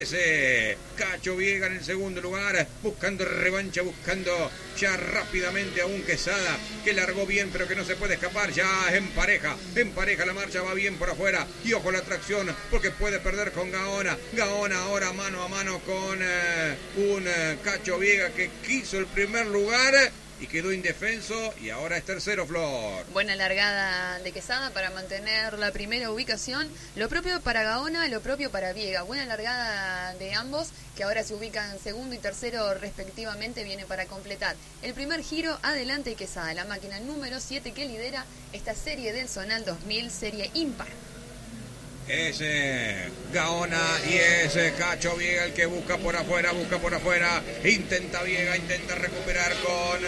Cacho Viega en el segundo lugar, buscando revancha, buscando ya rápidamente a un Quesada que largó bien pero que no se puede escapar, ya en pareja la marcha va bien por afuera y ojo la tracción porque puede perder con Gaona ahora mano a mano con un Cacho Viega que quiso el primer lugar y quedó indefenso y ahora es tercero, Flor. Buena largada de Quesada para mantener la primera ubicación. Lo propio para Gaona, lo propio para Viega. Buena largada de ambos que ahora se ubican segundo y tercero respectivamente. Viene para completar el primer giro. Adelante Quesada, la máquina número 7 que lidera esta serie del Zonal 2000, serie impar. Es Gaona y es Cacho Viega el que busca por afuera, intenta Viega, intenta recuperar con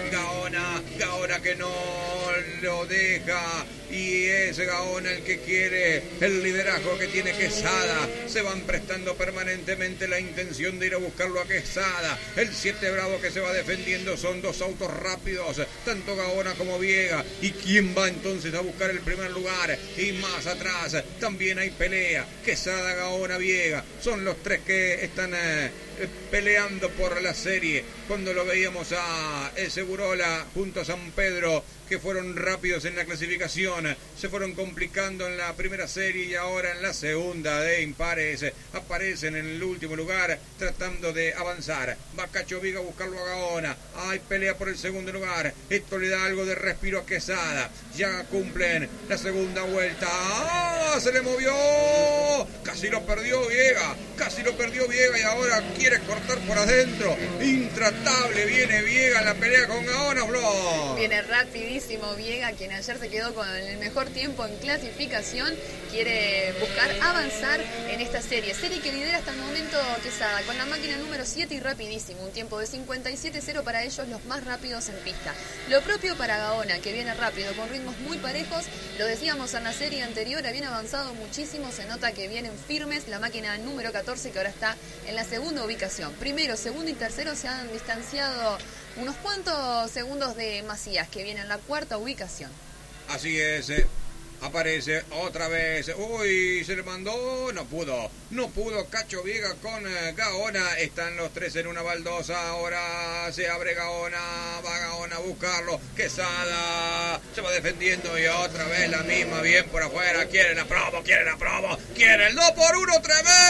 Gaona que no lo deja y es Gaona el que quiere el liderazgo que tiene Quesada, se van prestando permanentemente la intención de ir a buscarlo a Quesada, el 7 Bravo que se va defendiendo, son dos autos rápidos, tanto Gaona como Viega, y quién va entonces a buscar el primer lugar, y más atrás también hay pelea, Quesada, Gaona, Viega, son los tres que están peleando por la serie. Cuando lo veíamos a Segurola junto a San Pedro, que fueron rápidos en la clasificación, se fueron complicando en la primera serie y ahora en la segunda de impares aparecen en el último lugar tratando de avanzar. Va Cacho Viga a buscarlo a Gaona, hay pelea por el segundo lugar, esto le da algo de respiro a Quesada, ya cumplen la segunda vuelta. ¡Ah! Se le movió, casi lo perdió Viega y ahora quiere cortar por adentro, intratable viene Viega en la pelea con Gaona, Flor. Viene rapidísimo Viega, quien ayer se quedó con el mejor tiempo en clasificación, quiere buscar avanzar en esta serie que lidera hasta el momento Quesada con la máquina número 7 y rapidísimo, un tiempo de 57.0 para ellos, los más rápidos en pista. Lo propio para Gaona, que viene rápido con ritmos muy parejos, lo decíamos en la serie anterior, habían avanzado muchísimo, se nota que vienen firmes, la máquina número 14 que ahora está en la segunda ubicación. Primero, segundo y tercero se han distanciado unos cuantos segundos de Macías, que viene en la cuarta ubicación. Así es, aparece otra vez, uy, se le mandó, no pudo Cacho Viega con Gaona, están los tres en una baldosa, ahora se abre Gaona, va Gaona a buscarlo, Quesada se va defendiendo y otra vez la misma, bien por afuera, quiere la promo, quiere el 2x1,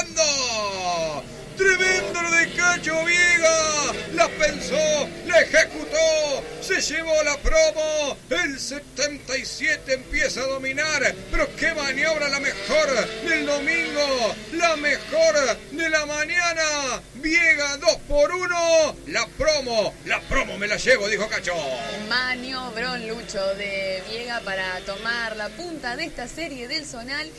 tremendo lo de Cacho Viega, la pensó, la ejecutó, se llevó la promo, el 77 empieza a dominar, pero qué maniobra, la mejor del domingo, la mejor de la mañana, Viega 2x1, la promo me la llevo, dijo Cacho. Maniobrón, Lucho, de Viega para tomar la punta de esta serie del Zonal,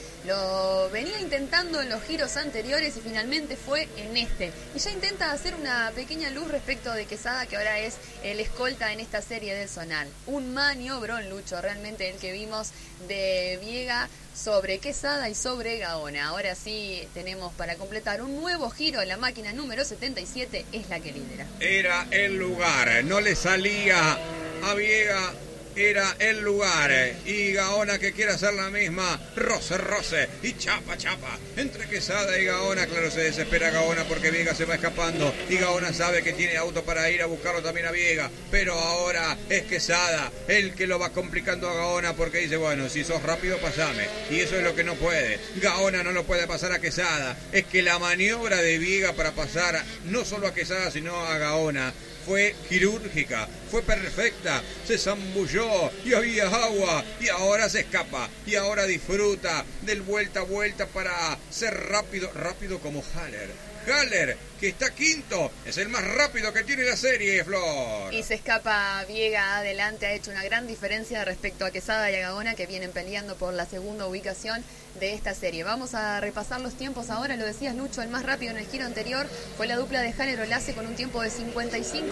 lo venía intentando en los giros anteriores y finalmente fue en este. Y ya intenta hacer una pequeña luz respecto de Quesada, que ahora es el escolta en esta serie del Zonal. Un maniobrón, Lucho, realmente el que vimos de Viega sobre Quesada y sobre Gaona. Ahora sí tenemos para completar un nuevo giro, la máquina número 77 es la que lidera. Era el lugar, no le salía a Viega, era el lugar, y Gaona que quiere hacer la misma, roce, y chapa, entre Quesada y Gaona, claro, se desespera Gaona porque Viega se va escapando, y Gaona sabe que tiene auto para ir a buscarlo también a Viega, pero ahora es Quesada el que lo va complicando a Gaona porque dice, bueno, si sos rápido pasame, y eso es lo que no puede, Gaona no lo puede pasar a Quesada, es que la maniobra de Viega para pasar no solo a Quesada sino a Gaona fue quirúrgica, fue perfecta, se zambulló y había agua y ahora se escapa y ahora disfruta del vuelta a vuelta para ser rápido como Haller, que está quinto, es el más rápido que tiene la serie, Flor. Y se escapa Viega adelante, ha hecho una gran diferencia respecto a Quesada y a Gaona, que vienen peleando por la segunda ubicación de esta serie. Vamos a repasar los tiempos ahora, lo decías Lucho, el más rápido en el giro anterior fue la dupla de Haller Olace con un tiempo de 55.5.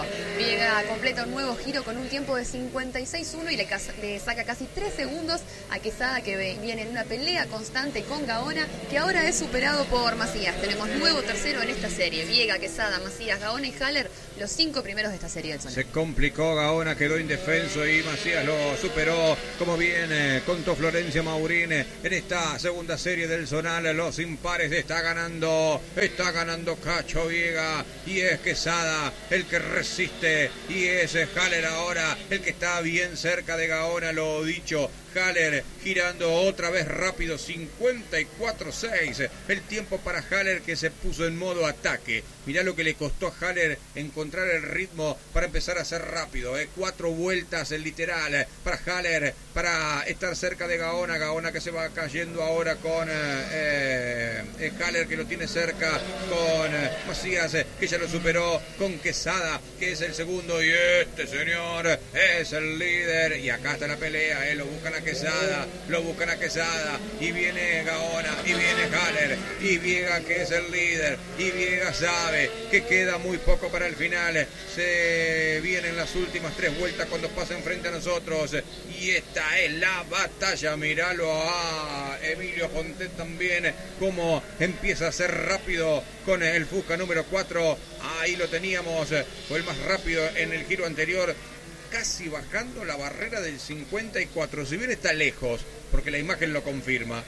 Viega completa un nuevo giro con un tiempo de 56.1 y le saca casi 3 segundos a Quesada, que viene en una pelea constante con Gaona, que ahora es superado por Macías. Tenemos nuevo tercero en esta serie, Viega, Quesada, Macías, Gaona y Haller, los 5 primeros de esta serie del Zonal. Se complicó Gaona, quedó indefenso y Macías lo superó, como bien contó Florencia Maurín en esta segunda serie del Zonal, los impares, está ganando Cacho Viega, y es Quesada el que resiste, y es Haller ahora el que está bien cerca de Gaona, lo dicho. Haller girando otra vez rápido, 54-6 el tiempo para Haller, que se puso en modo ataque. Mirá lo que le costó a Haller encontrar el ritmo para empezar a ser rápido, 4 vueltas literal para Haller, para estar cerca de Gaona que se va cayendo ahora con Haller, que lo tiene cerca, con Macías, que ya lo superó, con Quesada, que es el segundo, y este señor es el líder, y acá está la pelea, lo buscan a Quesada, y viene Gaona, y viene Haller, y Viega, que es el líder, y Viega sabe que queda muy poco para el final, se vienen las últimas 3 vueltas cuando pasen frente a nosotros, y esta es la batalla. Míralo a Emilio Pontet también, como empieza a ser rápido con el Fusca número 4, ahí lo teníamos, fue el más rápido en el giro anterior, casi bajando la barrera del 54, si bien está lejos, porque la imagen lo confirma.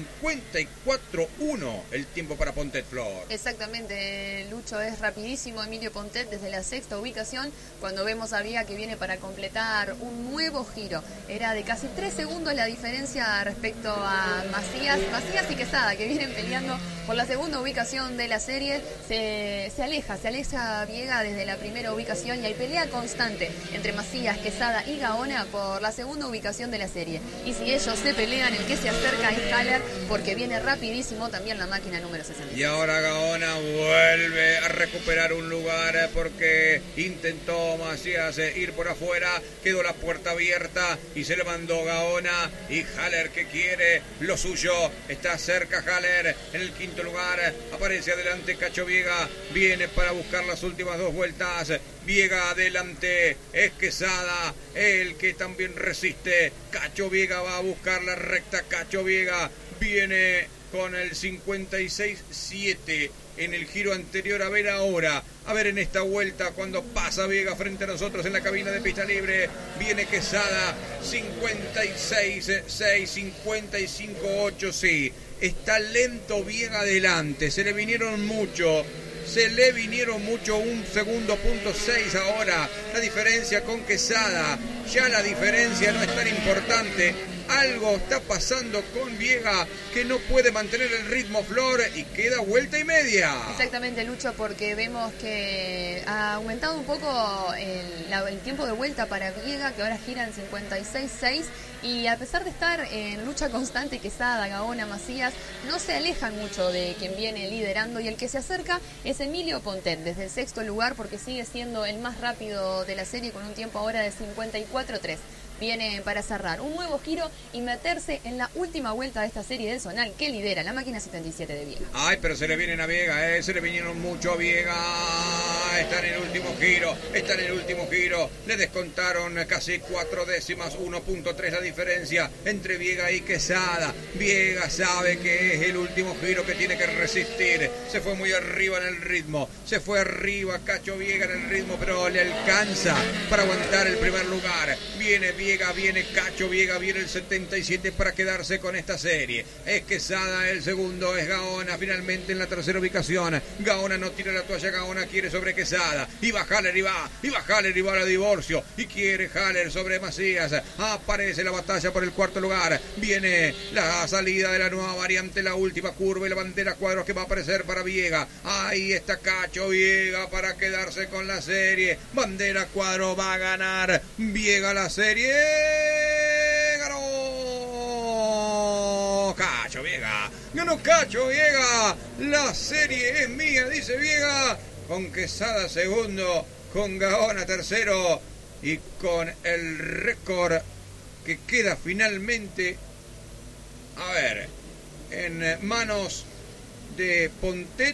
54-1 el tiempo para Pontet, Flor. Exactamente, Lucho, es rapidísimo Emilio Pontet desde la 6ª ubicación, cuando vemos a Viega que viene para completar un nuevo giro. Era de casi 3 segundos la diferencia respecto a Macías y Quesada, que vienen peleando por la 2ª ubicación de la serie. Se aleja Viega desde la 1ª ubicación, y hay pelea constante entre Macías, Quesada y Gaona por la 2ª ubicación de la serie. Y si ellos se pelean, el que se acerca es Haller, porque viene rapidísimo también la máquina número 60. Y ahora Gaona vuelve a recuperar un lugar, porque intentó Macías ir por afuera, quedó la puerta abierta y se le mandó Gaona, y Haller, que quiere lo suyo, está cerca Haller en el 5º lugar, aparece adelante Cacho Viega, viene para buscar las últimas 2 vueltas. Viega adelante, es Quesada el que también resiste. Cacho Viega va a buscar la recta, Cacho Viega viene con el 56-7 en el giro anterior. A ver ahora, a ver en esta vuelta, cuando pasa Viega frente a nosotros en la cabina de pista libre, viene Quesada, 56-6, 55-8, sí, está lento Viega adelante, se le vinieron mucho, 1 segundo, punto 6 ahora, la diferencia con Quesada, ya la diferencia no es tan importante. Algo está pasando con Viega, que no puede mantener el ritmo, Flor, y queda vuelta y media. Exactamente, Lucho, porque vemos que ha aumentado un poco el tiempo de vuelta para Viega, que ahora gira en 56-6, y a pesar de estar en lucha constante, Quesada, Gaona, Macías, no se alejan mucho de quien viene liderando, y el que se acerca es Emilio Pontet, desde el 6º lugar, porque sigue siendo el más rápido de la serie, con un tiempo ahora de 54-3. Viene para cerrar un nuevo giro y meterse en la última vuelta de esta serie del Zonal, que lidera la máquina 77 de Viega. Ay, pero se le vienen a Viega, se le vinieron mucho a Viega. Está en el último giro, le descontaron casi 4 décimas, 1.3 la diferencia entre Viega y Quesada. Viega sabe que es el último giro, que tiene que resistir, se fue muy arriba en el ritmo, se fue arriba Cacho Viega en el ritmo, pero le alcanza para aguantar el primer lugar. Viene Viega, viene Cacho Viega, viene el 77 para quedarse con esta serie. Es Quesada el segundo, es Gaona finalmente en la 3ª ubicación. Gaona no tira la toalla, Gaona quiere sobre Quesada, y va Haller, y va a la divorcio, y quiere Haller sobre Macías. Aparece la batalla por el 4º lugar, viene la salida de la nueva variante, la última curva, y la bandera cuadros que va a aparecer para Viega. Ahí está Cacho Viega para quedarse con la serie. Bandera cuadro, va a ganar Viega la serie. Ganó Cacho Viega, la serie es mía, dice Viega, con Quesada segundo, con Gaona tercero, y con el récord que queda finalmente, a ver, en manos de Pontet.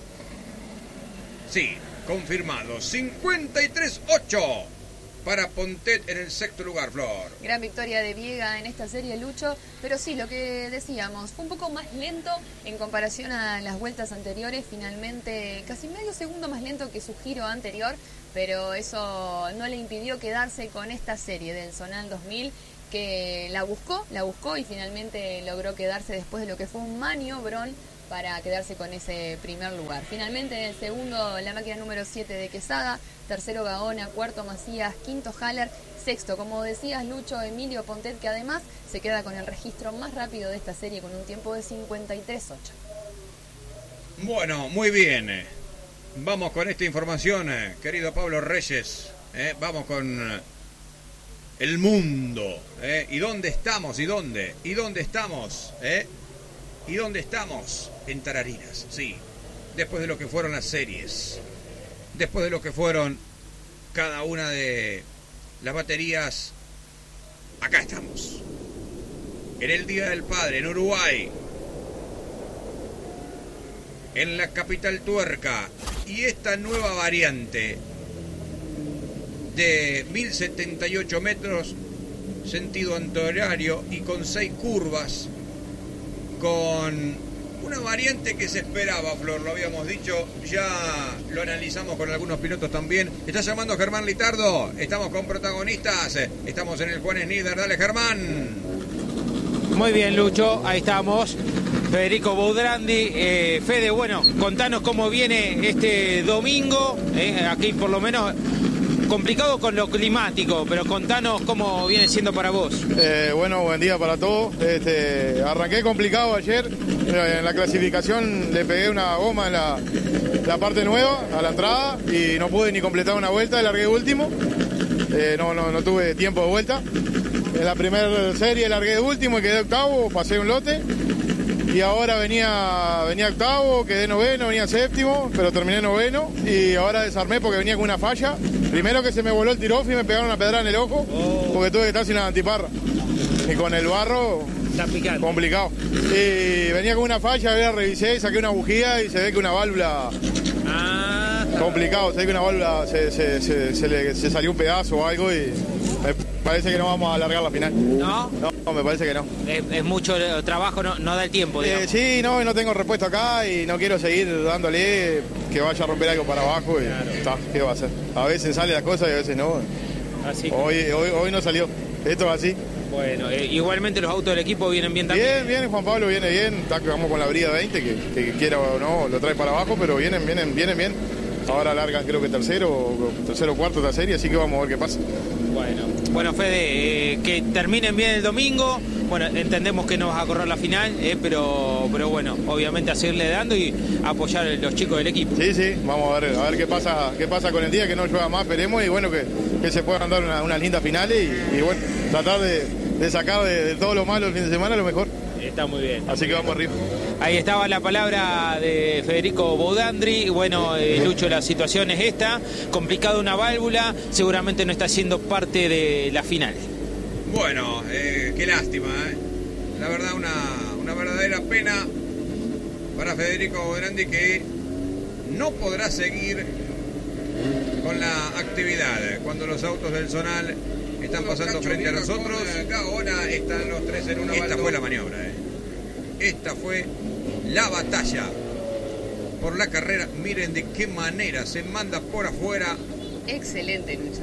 Sí, confirmado, 53-8 para Pontet en el 6º lugar, Flor. Gran victoria de Viega en esta serie, Lucho, pero sí, lo que decíamos, fue un poco más lento en comparación a las vueltas anteriores, finalmente casi medio segundo más lento que su giro anterior, pero eso no le impidió quedarse con esta serie del Zonal 2000, que la buscó y finalmente logró quedarse después de lo que fue un maniobrón para quedarse con ese primer lugar. Finalmente en el segundo la máquina número 7 de Quesada, tercero Gaona, cuarto Macías, quinto Haller, sexto, como decías Lucho, Emilio Pontet, que además se queda con el registro más rápido de esta serie con un tiempo de 53.8. Bueno, muy bien. Vamos con esta información, querido Pablo Reyes. Vamos con el mundo. ¿Y dónde estamos? ¿Y dónde? ¿Y dónde estamos? ¿Y dónde estamos? En Tarariras, sí. Después de lo que fueron las series. Después de lo que fueron cada una de las baterías. Acá estamos. En el Día del Padre, en Uruguay. En la capital tuerca. Y esta nueva variante de 1078 metros, sentido antihorario y con 6 curvas. Con una variante que se esperaba, Flor, lo habíamos dicho, ya lo analizamos con algunos pilotos también. ¿Está llamando Germán Litardo? Estamos con protagonistas, estamos en el Juan Snider. Dale, Germán. Muy bien, Lucho, ahí estamos. Federico Boudrandi. Fede, bueno, contanos cómo viene este domingo, aquí por lo menos complicado con lo climático, pero contanos cómo viene siendo para vos. Bueno, buen día para todos. Arranqué complicado ayer, en la clasificación le pegué una goma en la parte nueva, a la entrada, y no pude ni completar una vuelta, largué último. No tuve tiempo de vuelta. En la primera serie largué de último y quedé octavo, pasé un lote. Y ahora venía octavo, quedé noveno, venía séptimo, pero terminé noveno. Y ahora desarmé porque venía con una falla. Primero que se me voló el tirofi y me pegaron una pedrada en el ojo, porque tuve que estar sin la antiparra. Y con el barro, complicado. Y venía con una falla, la revisé, saqué una bujía y se ve que una válvula... complicado, se ve que una válvula se salió un pedazo o algo y... Me parece que no vamos a alargar la final. ¿No? No, me parece que no. Es mucho trabajo, no da el tiempo, digamos. Sí, no tengo respuesta acá y no quiero seguir dándole que vaya a romper algo para abajo. Y ¿qué va a hacer? A veces sale la cosa y a veces no. Así que... hoy no salió. Esto es así. Bueno, igualmente los autos del equipo vienen bien también. Bien, Juan Pablo viene bien. Vamos con la brida 20, que quiera o no, lo trae para abajo, pero vienen bien. Ahora largan creo que tercero o cuarto de la serie, así que vamos a ver qué pasa. Bueno, Fede, que terminen bien el domingo. Bueno, entendemos que no vas a correr la final, pero bueno, obviamente a seguirle dando y apoyar a los chicos del equipo. Sí, vamos a ver qué pasa con el día, que no llueva más, esperemos, y bueno, que se puedan dar unas lindas finales y bueno, tratar de sacar de todo lo malo el fin de semana lo mejor. Está muy bien. Así que vamos arriba. Ahí estaba la palabra de Federico Boudrandi. Bueno, Lucho, la situación es esta. Complicado una válvula, seguramente no está siendo parte de la final. Bueno, qué lástima, La verdad, una verdadera pena para Federico Boudrandi, que no podrá seguir con la actividad cuando los autos del Zonal están pasando frente a nosotros. Gaona están los tres en una. Esta fue la maniobra, Esta fue la batalla por la carrera. Miren de qué manera se manda por afuera. Excelente lucha.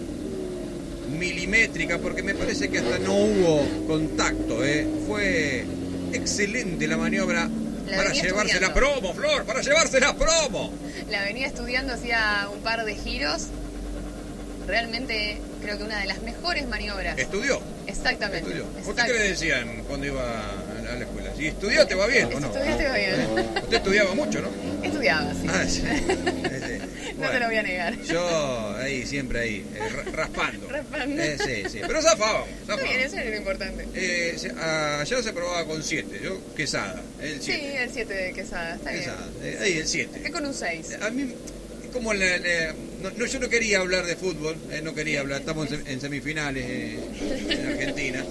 Milimétrica, porque me parece que hasta no hubo contacto, Fue excelente la maniobra para llevarse la promo, Flor, para llevarse la promo. La venía estudiando hacía un par de giros. Realmente creo que una de las mejores maniobras. ¿Estudió? Exactamente. Estudió. ¿Usted qué le decían cuando iba a la escuela? Si estudió, ¿te va bien o no? Si estudió, te va bien. Usted estudiaba mucho, ¿no? Estudiaba, sí. Sí. No te lo voy a negar. Yo siempre raspando. Sí. Pero zafábamos. Está bien, eso es lo importante. Allá se probaba con 7, yo Quesada. El 7. Sí, el 7 de Quesada, está Quesada. bien. Ahí el 7. Es con un 6. A mí, como yo no quería hablar de fútbol, no quería hablar, estamos en semifinales en Argentina,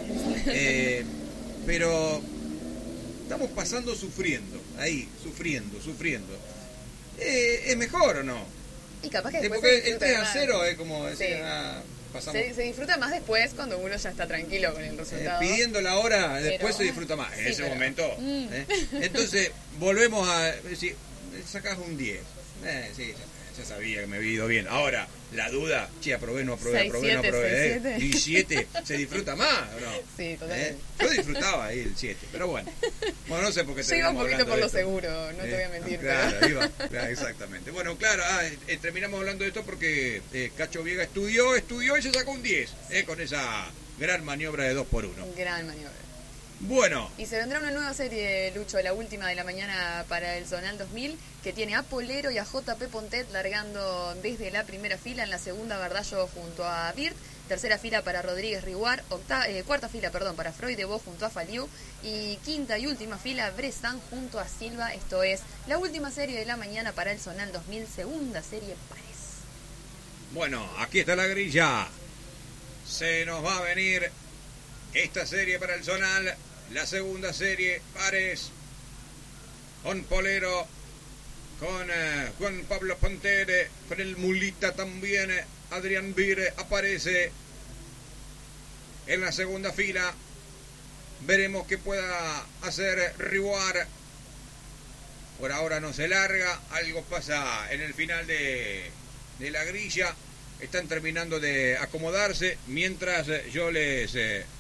pero estamos pasando sufriendo, sufriendo. ¿Es mejor o no? Y capaz que después porque el 3-0 es como decir, pasamos. Se disfruta más después cuando uno ya está tranquilo con el resultado. Pidiendo la hora, después se disfruta más, en ese momento. Entonces, volvemos a decir, sacás un 10. Sí, ya sabía que me había ido bien. Ahora, la duda, aprobé, no aprobé, 6, 7, no aprobé. 6, 7. Y 7, ¿se disfruta más o no? Sí, totalmente. Yo disfrutaba ahí el 7, pero bueno. Bueno, no sé por qué Yo iba un poquito por lo esto. seguro, no te voy a mentir. Claro, pero... claro, exactamente. Bueno, claro, terminamos hablando de esto porque Cacho Viega estudió y se sacó un 10, con esa gran maniobra de 2x1. Gran maniobra. Bueno. Y se vendrá una nueva serie, Lucho, la última de la mañana para el Zonal 2000, que tiene a Polero y a JP Pontet largando desde la primera fila, en la segunda Bardallo junto a Birt, tercera fila para Rodríguez Riguar, cuarta fila para Freud de Vos junto a Faliu, y quinta y última fila Bressan junto a Silva. Esto es la última serie de la mañana para el Zonal 2000, segunda serie pares. Bueno, aquí está la grilla. Se nos va a venir esta serie para el Zonal. La segunda serie, pares, con Polero, con Juan Pablo Pontet, con el Mulita también, Adrián Vire aparece en la segunda fila. Veremos qué pueda hacer Riguar. Por ahora no se larga, algo pasa en el final de la grilla. Están terminando de acomodarse, mientras yo les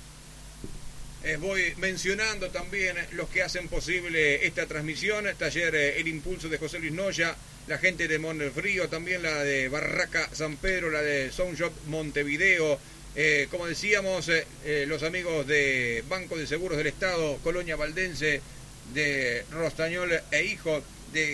voy mencionando también los que hacen posible esta transmisión. Taller El Impulso de José Luis Noya, la gente de Montefrío, también la de Barraca San Pedro, la de Sound Shop Montevideo, como decíamos, los amigos de Banco de Seguros del Estado, Colonia Valdense, de Rostañol e Hijo, de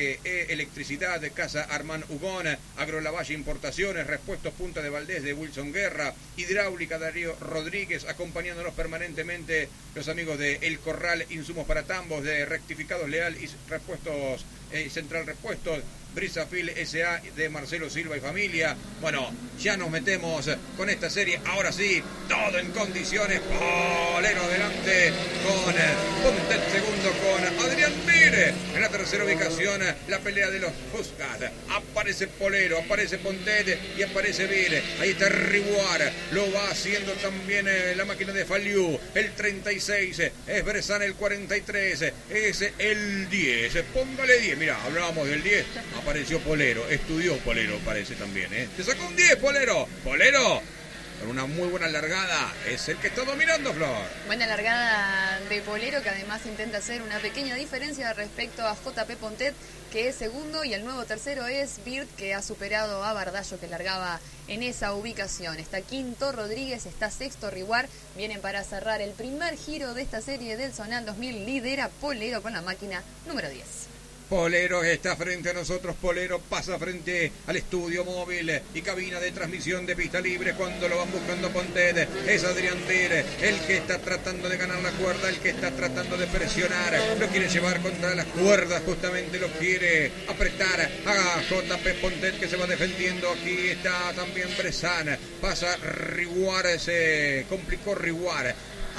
GE Electricidad, de Casa Armán Ugón, Agrolavalle Importaciones, Repuestos Punta de Valdés de Wilson Guerra, Hidráulica Darío Rodríguez, acompañándonos permanentemente los amigos de El Corral, Insumos para Tambos, de Rectificados Leal y Repuestos, Central Repuestos, Brisafil S.A. de Marcelo Silva y familia. Bueno, ya nos metemos con esta serie. Ahora sí, todo en condiciones. Polero delante con Pontet segundo con Adrián Vire. En la tercera ubicación, la pelea de los Fuscas. Aparece Polero, aparece Pontet y aparece Vire. Ahí está Riguar. Lo va haciendo también la máquina de Faliu. El 36 es Bressan, el 43 es el 10. Póngale 10. Mira, hablábamos del 10. Apareció Polero, estudió Polero, parece también, Te sacó un 10, Polero. Polero, con una muy buena largada, es el que está dominando, Flor. Buena largada de Polero, que además intenta hacer una pequeña diferencia respecto a JP Pontet, que es segundo, y el nuevo tercero es Birt, que ha superado a Bardallo, que largaba en esa ubicación. Está quinto Rodríguez, está sexto Riguar. Vienen para cerrar el primer giro de esta serie del Zonal 2000. Lidera Polero con la máquina número 10. Polero está frente a nosotros, Polero pasa frente al estudio móvil y cabina de transmisión de pista libre cuando lo van buscando Pontet. Es Adrián Vire el que está tratando de ganar la cuerda, el que está tratando de presionar, lo quiere llevar contra las cuerdas, justamente lo quiere apretar a JP Pontet, que se va defendiendo. Aquí está también Bressan, pasa Riguar, se complicó Riguar.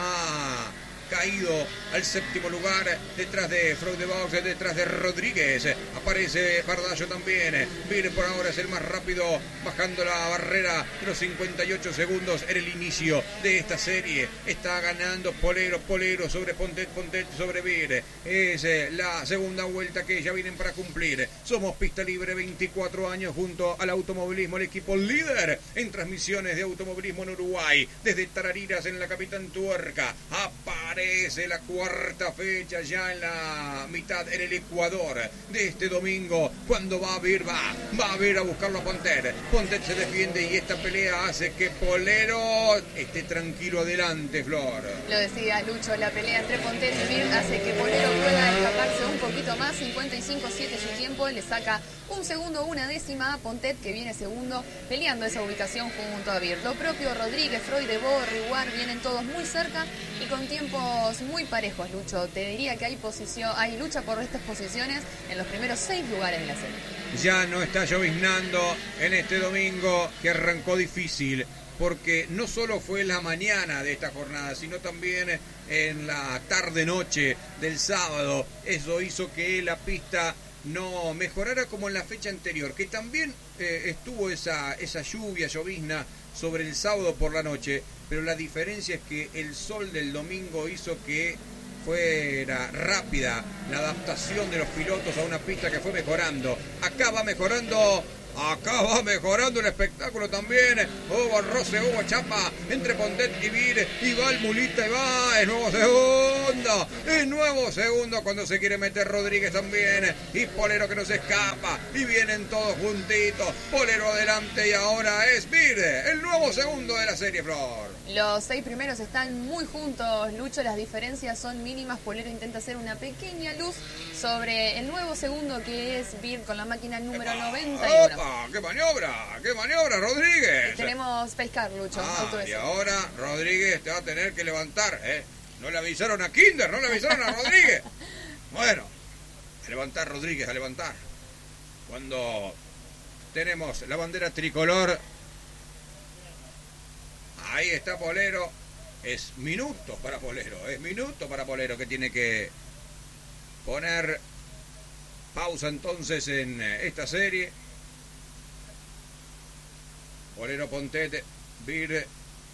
Caído al séptimo lugar, detrás de Freud de Vaux, detrás de Rodríguez. Aparece Bardallo también. Vire por ahora es el más rápido, bajando la barrera de los 58 segundos en el inicio de esta serie. Está ganando Polero sobre Pontet, Pontet sobre Vire. Es la segunda vuelta que ya vienen para cumplir. Somos Pista Libre, 24 años junto al automovilismo, el equipo líder en transmisiones de automovilismo en Uruguay. Desde Tarariras, en la Capitán Tuerca, aparece la cuarta fecha ya en la mitad en el Ecuador de este domingo, cuando va a ver a buscarlo a Pontet. Pontet se defiende y esta pelea hace que Polero esté tranquilo adelante, Flor. Lo decía Lucho, la pelea entre Pontet y Birt hace que Polero pueda escaparse un poquito más. 55-7 su tiempo, le saca un segundo, una décima a Pontet, que viene segundo, peleando esa ubicación junto a Birt. Lo propio Rodríguez, Freud de Vaux, Riguar, vienen todos muy cerca y con tiempos muy parejos, Lucho. Te diría que hay lucha por estas posiciones en los primeros 6 lugares de la serie. Ya no está lloviznando en este domingo, que arrancó difícil, porque no solo fue la mañana de esta jornada, sino también en la tarde-noche del sábado. Eso hizo que la pista no mejorara como en la fecha anterior, que también estuvo esa lluvia, llovizna sobre el sábado por la noche, pero la diferencia es que el sol del domingo hizo que fuera rápida la adaptación de los pilotos a una pista que fue mejorando. Acá va mejorando el espectáculo también. Hubo roce, hubo chapa entre Pontet y Vir, y va el mulita y va, es nuevo segundo cuando se quiere meter Rodríguez también, y Polero que no se escapa, y vienen todos juntitos, Polero adelante y ahora es Vir, el nuevo segundo de la serie, Flor. Los 6 primeros están muy juntos, Lucho, las diferencias son mínimas. Polero intenta hacer una pequeña luz sobre el nuevo segundo que es Vir con la máquina número 91. ¡Opa! ¡Qué maniobra, Rodríguez! Y tenemos Pacecar, Lucho. Y ahora Rodríguez te va a tener que levantar, No le avisaron a Kinder, no le avisaron a Rodríguez. Bueno, a levantar, Rodríguez, a levantar. Cuando tenemos la bandera tricolor, ahí está Polero. Es minutos para Polero que tiene que poner pausa entonces en esta serie. Polero, Pontet, Vir.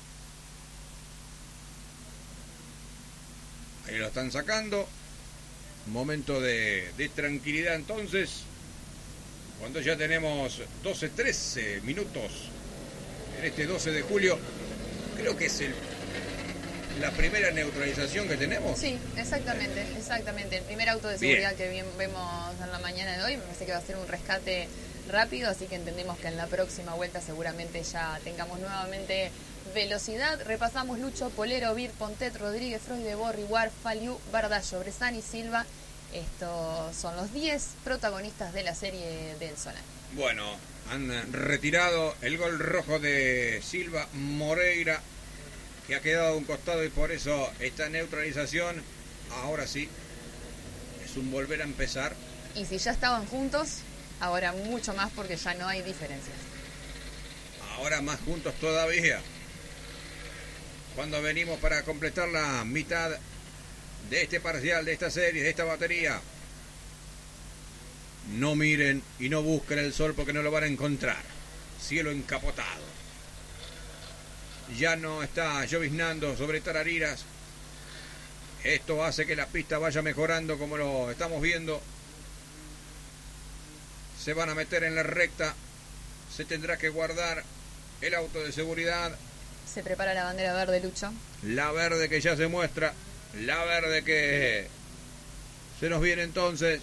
Ahí lo están sacando. Momento de tranquilidad entonces. Cuando ya tenemos 13 minutos en este 12 de julio. Creo que es la primera neutralización que tenemos. Sí, exactamente. El primer auto de seguridad que bien vemos en la mañana de hoy. Me parece que va a ser un rescate rápido, así que entendemos que en la próxima vuelta seguramente ya tengamos nuevamente velocidad. Repasamos: Lucho, Polero, Vir, Pontet, Rodríguez, Freude, Riguard, Faliu, Bardallo, Bresani, Silva. Estos son los 10 protagonistas de la serie del Zonal. Bueno, han retirado el gol rojo de Silva Moreira, que ha quedado a un costado, y por eso esta neutralización, ahora sí, es un volver a empezar. Y si ya estaban juntos, ahora mucho más, porque ya no hay diferencias. Ahora más juntos todavía. Cuando venimos para completar la mitad de este parcial, de esta serie, de esta batería. No miren y no busquen el sol, porque no lo van a encontrar. Cielo encapotado. Ya no está lloviznando sobre Tarariras. Esto hace que la pista vaya mejorando, como lo estamos viendo. Se van a meter en la recta. Se tendrá que guardar el auto de seguridad. Se prepara la bandera verde, Lucho. La verde que ya se muestra. La verde que se nos viene entonces.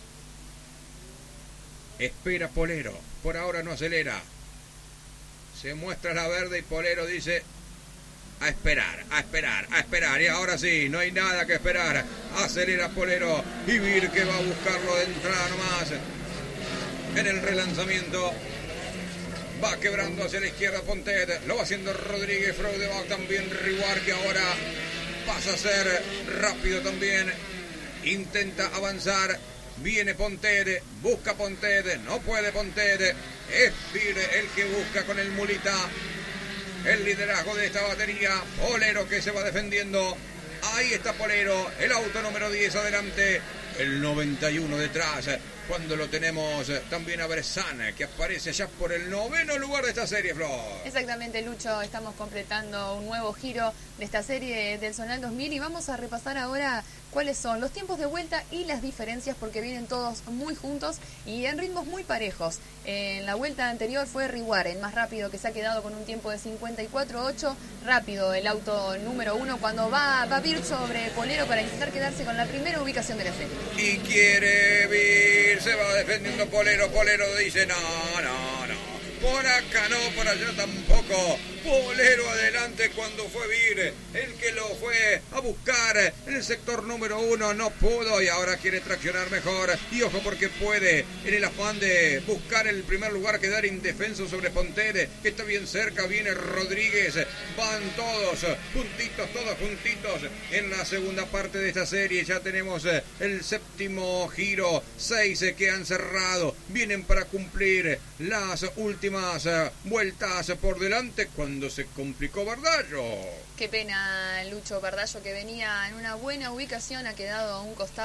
Espera Polero. Por ahora no acelera. Se muestra la verde y Polero dice: a esperar. Y ahora sí, no hay nada que esperar. Acelera Polero. Y Vir, que va a buscarlo de entrada nomás. En el relanzamiento. Va quebrando hacia la izquierda Pontet. Lo va haciendo Rodríguez. Freude va también Riguard, que ahora pasa a ser rápido también. Intenta avanzar. Viene Pontet. Busca Pontet. No puede Pontet. Es Vir el que busca con el mulita el liderazgo de esta batería. Polero que se va defendiendo. Ahí está Polero. El auto número 10 adelante. El 91 detrás. Cuando lo tenemos también a Bressan, que aparece ya por el 9º lugar de esta serie, Flor. Exactamente, Lucho. Estamos completando un nuevo giro de esta serie del Zonal 2000 y vamos a repasar ahora cuáles son los tiempos de vuelta y las diferencias, porque vienen todos muy juntos y en ritmos muy parejos. En la vuelta anterior fue Riguard el más rápido, que se ha quedado con un tiempo de 54.8. Rápido el auto número 1 cuando va a Vir sobre Polero para intentar quedarse con la primera ubicación de la serie. Y quiere Vir, se va defendiendo Polero. Polero dice: no. Por acá no, por allá tampoco. Polero adelante cuando fue Vir el que lo fue a buscar en el sector número 1. No pudo y ahora quiere traccionar mejor. Y ojo, porque puede, en el afán de buscar el primer lugar, quedar indefenso sobre Pontet, que está bien cerca. Viene Rodríguez. Van todos juntitos en la segunda parte de esta serie. Ya tenemos el séptimo giro. 6 que han cerrado. Vienen para cumplir las últimas vueltas por delante, cuando se complicó Bardallo. Qué pena, Lucho. Bardallo, que venía en una buena ubicación, ha quedado a un costado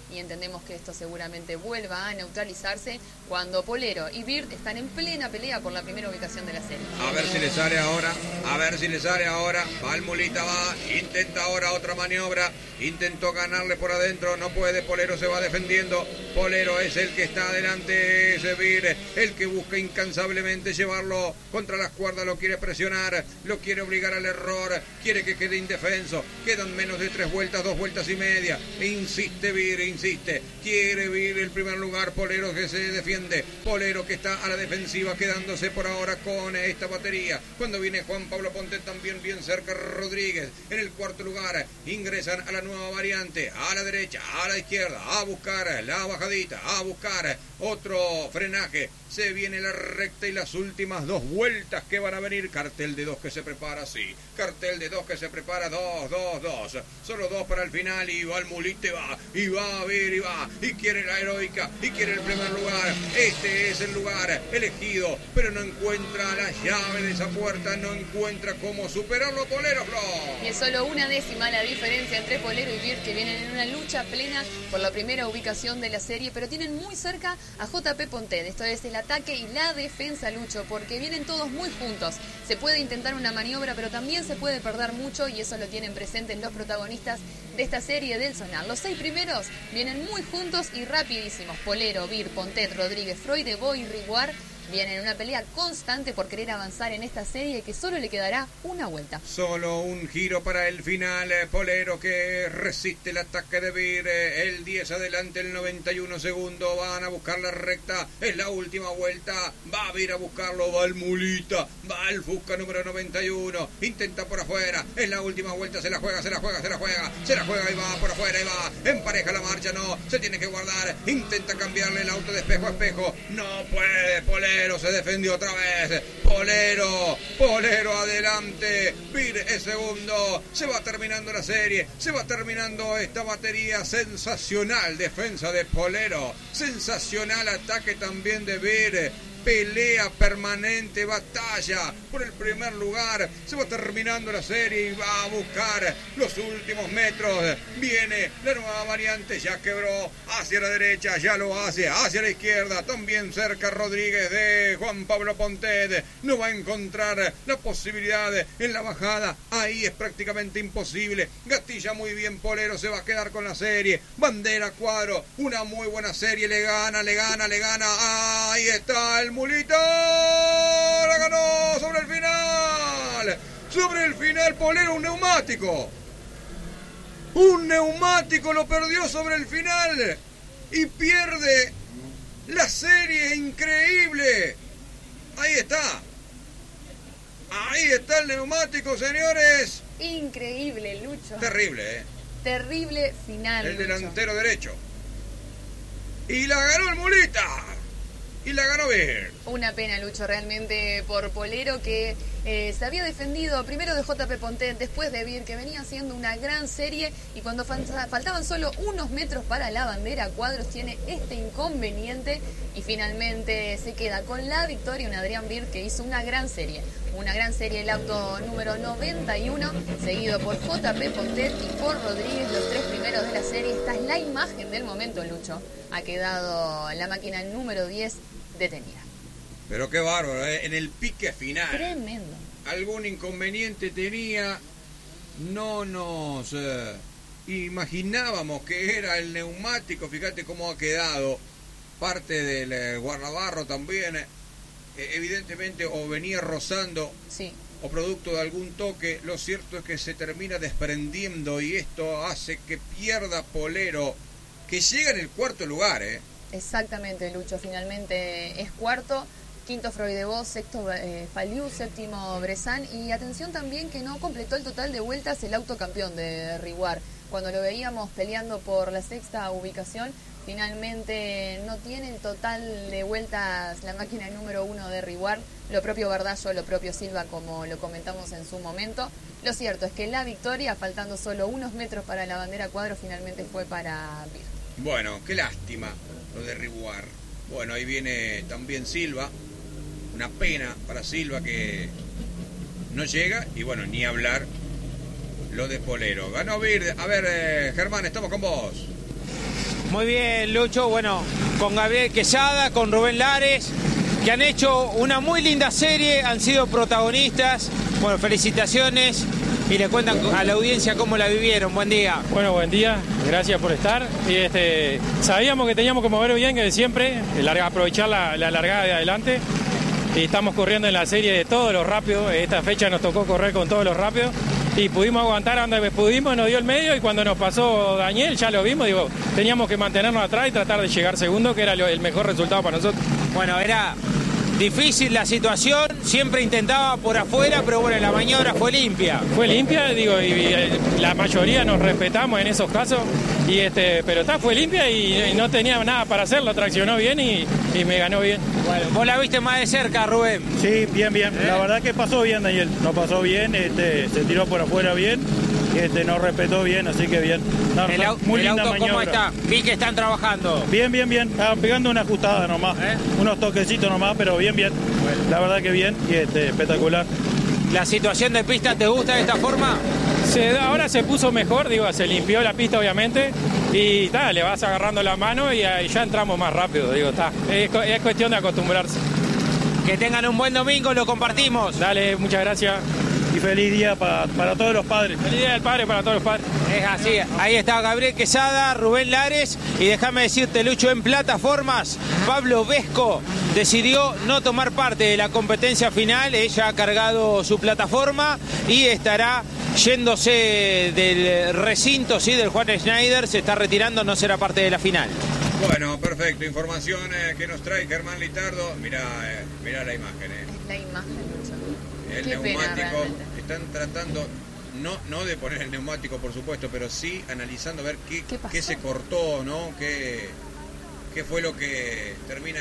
y entendemos que esto seguramente vuelva a neutralizarse cuando Polero y Bird están en plena pelea por la primera ubicación de la serie. A ver si le sale ahora, va el Mulita, intenta ahora otra maniobra, intentó ganarle por adentro, no puede, Polero se va defendiendo, Polero es el que está adelante, ese Bird, el que busca incansablemente llevarlo contra las cuerdas, lo quiere presionar, lo quiere obligar al error, quiere que quede indefenso, quedan menos de 3 vueltas, 2 vueltas y media, insiste Bird, quiere Bird el primer lugar, Polero que se defiende, Polero que está a la defensiva, quedándose por ahora con esta batería, cuando viene Juan Pablo Ponte también bien cerca Rodríguez, en el cuarto lugar, ingresan a la nueva variante, a la derecha, a la izquierda, a buscar la bajadita, a buscar otro frenaje, se viene la recta y las últimas 2 vueltas que van a venir, cartel de 2 que se prepara, sí, cartel de 2 que se prepara, 2, solo 2 para el final y va el Mulite, y va a ver, y quiere la heroica, y quiere el primer lugar, este es el lugar elegido, pero no encuentra la llave de esa puerta, no encuentra cómo superarlo Polero, Flor. Y es solo 1/10 la diferencia entre Polero y Bird, que vienen en una lucha plena por la primera ubicación de la serie, pero tienen muy cerca a JP Pontet. Esto es el ataque y la defensa, Lucho, porque vienen todos muy juntos. Se puede intentar una maniobra, pero también se puede perder mucho, y eso lo tienen presentes los protagonistas de esta serie del Sonar. Los 6 primeros vienen muy juntos y rapidísimos. Polero, Bird, Pontet, Rodríguez, Freudenboy y Riguard vienen en una pelea constante por querer avanzar en esta serie, que solo le quedará una vuelta. Solo un giro para el final, Polero que resiste el ataque de Bird, el 10 adelante, el 91 segundo, van a buscar la recta, es la última vuelta, va a Bird a buscarlo, va el Mulita, va el Fusca número 91, intenta por afuera, es la última vuelta, se la juega y va por afuera y va, empareja la marcha, no, se tiene que guardar, intenta cambiarle el auto de espejo a espejo, no puede, Polero se defendió otra vez, Polero adelante, Bird es segundo, se va terminando la serie, se va terminando esta batería, sensacional defensa de Polero, sensacional ataque también de Bird, pelea permanente, batalla por el primer lugar, se va terminando la serie y va a buscar los últimos metros, viene la nueva variante, ya quebró hacia la derecha, ya lo hace hacia la izquierda, también cerca Rodríguez de Juan Pablo Pontet, no va a encontrar la posibilidad en la bajada, ahí es prácticamente imposible, gatilla muy bien Polero, se va a quedar con la serie, bandera cuadro, una muy buena serie, le gana, ahí está el Mulita, la ganó sobre el final, Polero, un neumático lo perdió sobre el final y pierde la serie, increíble, ahí está el neumático, señores, increíble, Lucho, terrible final, el delantero derecho, y la ganó el Mulita. Y la ganó Bird. Una pena, Lucho, realmente por Polero, que se había defendido primero de JP Pontet, después de Bird, que venía haciendo una gran serie, y cuando faltaban solo unos metros para la bandera cuadros tiene este inconveniente y finalmente se queda con la victoria un Adrián Bird que hizo una gran serie el auto número 91, seguido por JP Pontet y por Rodríguez, los 3 primeros de la serie. Esta es la imagen del momento, Lucho. Ha quedado la máquina número 10 detenida. Pero qué bárbaro, en el pique final. Tremendo. Algún inconveniente tenía, no nos imaginábamos que era el neumático, fíjate cómo ha quedado, parte del guardabarro también, evidentemente o venía rozando, sí, o producto de algún toque, lo cierto es que se termina desprendiendo y esto hace que pierda Polero, que llega en el cuarto lugar, Exactamente, Lucho, finalmente es cuarto, quinto Freudenboy, sexto Faliu, séptimo Bressan, y atención también que no completó el total de vueltas el autocampeón de Riguard. Cuando lo veíamos peleando por la sexta ubicación, finalmente no tiene el total de vueltas la máquina número 1 de Riguard, lo propio Bardallo, lo propio Silva, como lo comentamos en su momento. Lo cierto es que la victoria, faltando solo unos metros para la bandera cuadro, finalmente fue para Bird. Bueno, qué lástima lo de Riguard. Bueno, ahí viene también Silva, una pena para Silva que no llega, y bueno, ni hablar lo de Polero. Ganó Bird. A ver, Germán, estamos con vos. Muy bien, Lucho. Bueno, con Gabriel Quesada, con Rubén Lares, que han hecho una muy linda serie, han sido protagonistas. Bueno, felicitaciones y le cuentan a la audiencia cómo la vivieron. Buen día. Bueno, buen día, gracias por estar. Y sabíamos que teníamos que mover bien, que siempre, aprovechar la largada de adelante. Y estamos corriendo en la serie de todos los rápidos. Esta fecha nos tocó correr con todos los rápidos. Y pudimos aguantar donde pudimos, nos dio el medio, y cuando nos pasó Daniel, ya lo vimos, digo, teníamos que mantenernos atrás y tratar de llegar segundo, que era el mejor resultado para nosotros. Bueno, era difícil la situación, siempre intentaba por afuera, pero bueno, la maniobra fue limpia. Fue limpia, digo, y la mayoría nos respetamos en esos casos, pero fue limpia y no tenía nada para hacerlo, traccionó bien y me ganó bien. Bueno, vos la viste más de cerca, Rubén. Sí, bien. La verdad que pasó bien, Daniel, no pasó bien, se tiró por afuera bien, nos respetó bien, así que bien. No, muy linda auto, maniobra. ¿Cómo está? Vi que están trabajando. Bien. Estaban pegando una ajustada nomás, unos toquecitos nomás, pero bien. Bueno. La verdad que bien y espectacular. ¿La situación de pista te gusta de esta forma? Ahora se puso mejor, digo, se limpió la pista obviamente y le vas agarrando la mano y ya entramos más rápido, digo, es cuestión de acostumbrarse. Que tengan un buen domingo, lo compartimos. Dale, muchas gracias. Y feliz día para todos los padres. Feliz día del padre para todos los padres. Es así, ahí está Gabriel Quesada, Rubén Lares, y déjame decirte, Lucho, en plataformas, Pablo Vesco decidió no tomar parte de la competencia final. Ella ha cargado su plataforma y estará yéndose del recinto, sí, del Juan Schneider, se está retirando, no será parte de la final. Bueno, perfecto, información que nos trae Germán Litardo. Mirá la imagen. La imagen, el qué neumático, están tratando no de poner el neumático, por supuesto, pero sí analizando a ver qué se cortó, ¿no? Qué fue lo que termina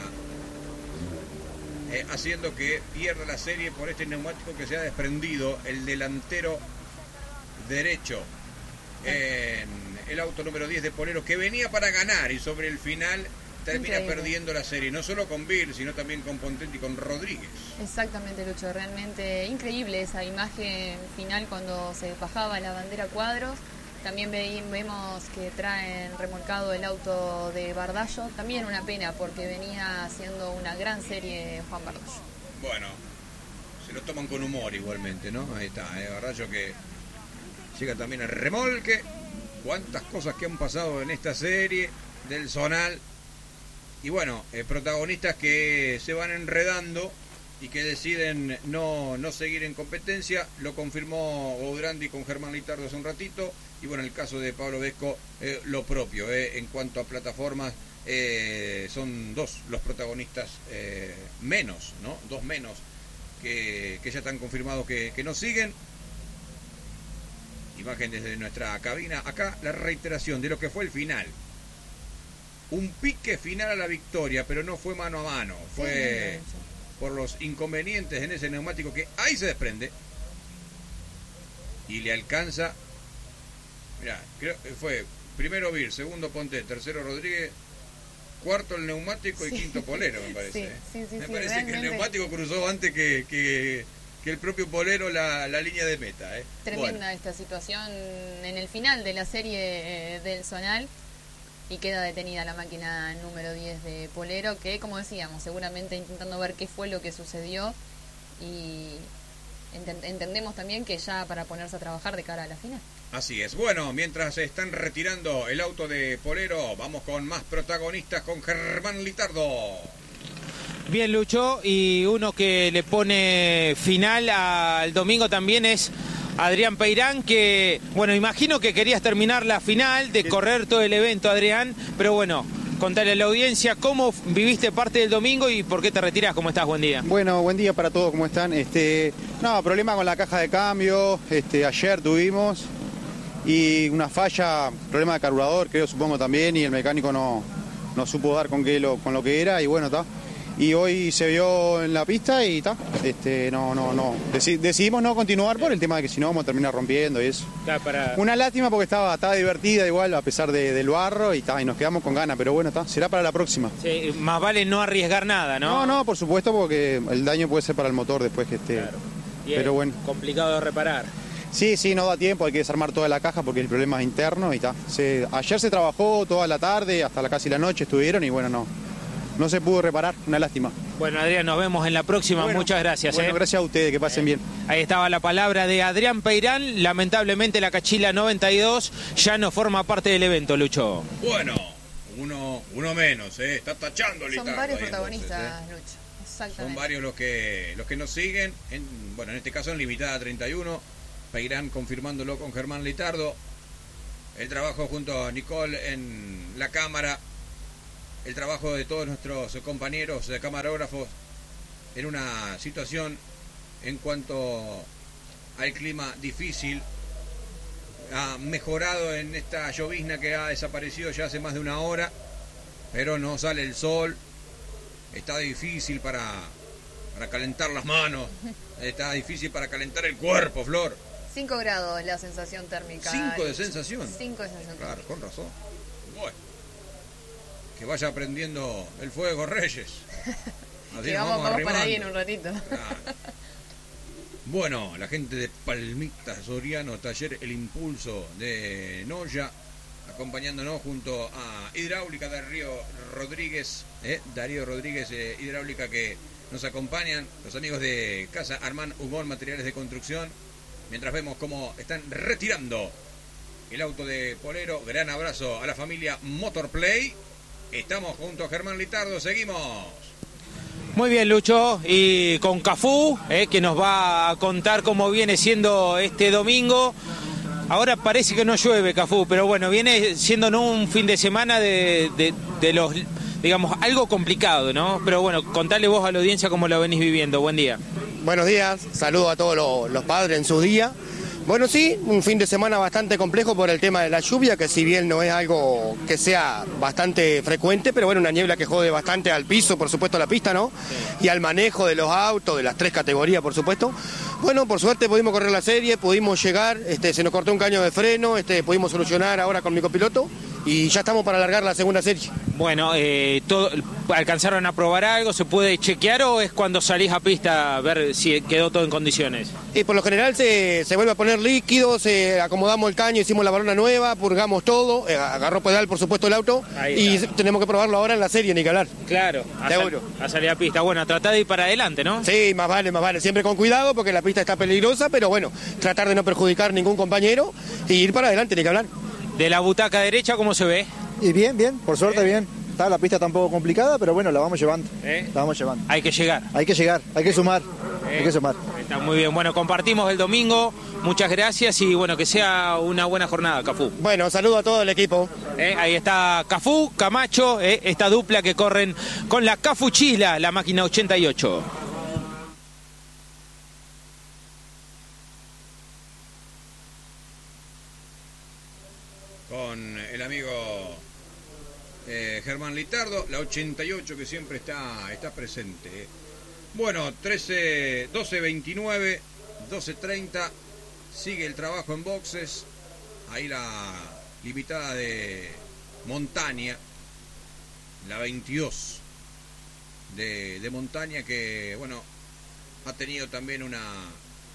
haciendo que pierda la serie por este neumático que se ha desprendido el delantero derecho en el auto número 10 de Polero, que venía para ganar y sobre el final termina perdiendo la serie, no solo con Bill, sino también con Pontenti y con Rodríguez. Exactamente, Lucho, realmente increíble esa imagen final cuando se bajaba la bandera cuadros. También vemos que traen remolcado el auto de Bardallo, también una pena porque venía haciendo una gran serie Juan Bardallo. Bueno, se lo toman con humor igualmente, ¿no? Ahí está, Bardallo que llega también al remolque. Cuántas cosas que han pasado en esta serie del Zonal. Y bueno, protagonistas que se van enredando y que deciden no seguir en competencia. Lo confirmó Boudrandi con Germán Litardo hace un ratito. Y bueno, en el caso de Pablo Vesco, lo propio. En cuanto a plataformas, son dos los protagonistas menos, ¿no? Dos menos que ya están confirmados que no siguen. Imagen desde nuestra cabina. Acá la reiteración de lo que fue el final. Un pique final a la victoria, pero no fue mano a mano. Fue por los inconvenientes en ese neumático que ahí se desprende. Y le alcanza. Mirá, creo que fue primero Vir, segundo Ponte, tercero Rodríguez, cuarto el neumático y quinto Polero, me parece. Me parece realmente que el neumático cruzó antes que el propio Polero la línea de meta. Tremenda esta situación en el final de la serie del Zonal. Y queda detenida la máquina número 10 de Polero, que como decíamos, seguramente intentando ver qué fue lo que sucedió. Y entendemos también que ya para ponerse a trabajar de cara a la final. Así es. Bueno, mientras se están retirando el auto de Polero, vamos con más protagonistas con Germán Litardo. Bien, Lucho, y uno que le pone final al domingo también es Adrián Peirán, que, bueno, imagino que querías terminar la final, de correr todo el evento, Adrián, pero bueno, contale a la audiencia cómo viviste parte del domingo y por qué te retirás. ¿Cómo estás? Buen día. Bueno, buen día para todos, ¿cómo están? No, problema con la caja de cambio, ayer tuvimos, y una falla, problema de carburador, creo, supongo también, y el mecánico no supo dar con lo que era, y bueno, está. Y hoy se vio en la pista y está. Decidimos no continuar por el tema de que si no vamos a terminar rompiendo y eso. Una lástima porque estaba divertida igual a pesar del barro y nos quedamos con ganas, pero bueno, será para la próxima. Sí, más vale no arriesgar nada, ¿no? No, por supuesto, porque el daño puede ser para el motor después que esté. Claro. Pero bueno. Complicado de reparar. Sí, no da tiempo, hay que desarmar toda la caja porque el problema es interno y está. Ayer se trabajó toda la tarde, hasta casi la noche estuvieron y bueno, no se pudo reparar, una lástima. Bueno, Adrián, nos vemos en la próxima. Bueno, muchas gracias. Bueno, gracias a ustedes, que pasen bien. Ahí estaba la palabra de Adrián Peirán. Lamentablemente la Cachila 92 ya no forma parte del evento, Lucho. Bueno, uno menos, está tachando el Son Litardo varios ahí, protagonistas, entonces, Lucho. Exactamente. Son varios los que nos siguen, en este caso en limitada 31, Peirán confirmándolo con Germán Litardo, el trabajo junto a Nicole en la cámara, el trabajo de todos nuestros compañeros de camarógrafos en una situación en cuanto al clima difícil, ha mejorado en esta llovizna que ha desaparecido ya hace más de una hora, pero no sale el sol. Está difícil para calentar las manos, está difícil para calentar el cuerpo, Flor. 5 grados la sensación térmica. 5 de sensación. 5 de sensación térmica. Claro, con razón. Bueno, que vaya aprendiendo el fuego, Reyes. Así Que nos vamos para arrimando. ahí en un ratito. Claro. Bueno, la gente de Palmita Soriano, Taller El Impulso de Noya, acompañándonos junto a Hidráulica Darío Rodríguez, Hidráulica, que nos acompañan, los amigos de Casa Armán Humón Materiales de Construcción, mientras vemos cómo están retirando el auto de Polero. Gran abrazo a la familia Motorplay. Estamos junto a Germán Litardo, seguimos. Muy bien, Lucho, y con Cafú, que nos va a contar cómo viene siendo este domingo. Ahora parece que no llueve, Cafú, pero bueno, viene siendo un fin de semana de los, digamos, algo complicado, ¿no? Pero bueno, contale vos a la audiencia cómo lo venís viviendo. Buen día. Buenos días, saludo a todos los padres en su día. Bueno, sí, un fin de semana bastante complejo por el tema de la lluvia, que si bien no es algo que sea bastante frecuente, pero bueno, una niebla que jode bastante al piso, por supuesto, a la pista, ¿no? Sí. Y al manejo de los autos, de las 3 categorías, por supuesto. Bueno, por suerte pudimos correr la serie, pudimos llegar, se nos cortó un caño de freno, pudimos solucionar ahora con mi copiloto y ya estamos para alargar la segunda serie. Bueno, ¿alcanzaron a probar algo? ¿Se puede chequear o es cuando salís a pista a ver si quedó todo en condiciones? Y por lo general se vuelve a poner líquidos, acomodamos el caño, hicimos la balona nueva, purgamos todo, agarró pedal por supuesto el auto y tenemos que probarlo ahora en la serie, ni que hablar. Claro, a salir a pista. Bueno, tratá de ir para adelante, ¿no? Sí, más vale, siempre con cuidado porque la pista está peligrosa, pero bueno, tratar de no perjudicar ningún compañero y ir para adelante, ni que hablar. De la butaca derecha, ¿cómo se ve? Y bien, por suerte bien. La pista está un poco complicada, pero bueno, la vamos llevando. La vamos llevando. Hay que llegar, hay que sumar. Está muy bien. Bueno, compartimos el domingo. Muchas gracias y bueno, que sea una buena jornada, Cafú. Bueno, saludo a todo el equipo. Ahí está Cafú, Camacho, esta dupla que corren con la Cafuchila, la máquina 88. Con el amigo Germán Litardo, la 88 que siempre está presente. Bueno, 12:29, 12:30, sigue el trabajo en boxes. Ahí la limitada de Montaña, la 22 de Montaña, que bueno, ha tenido también una